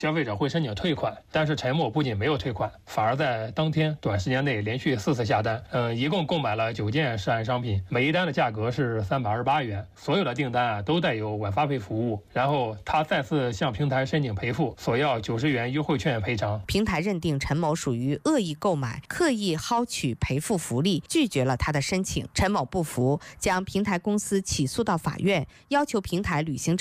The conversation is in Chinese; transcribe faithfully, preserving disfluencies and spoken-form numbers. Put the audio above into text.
消费者会申请退款，但是陈某不仅没有退款，反而在当天短时间内连续四次下单，嗯，一共购买了九件涉案商品，每一单的价格是三百二十八元，所有的订单啊都带有晚发配服务。然后他再次向平台申请赔付，索要九十元优惠券赔偿。 平台认定陈某属于恶意购买，刻意薅取赔付福利，拒绝了他的申请。陈某不服，将平台公司起诉到法院，要求平台履行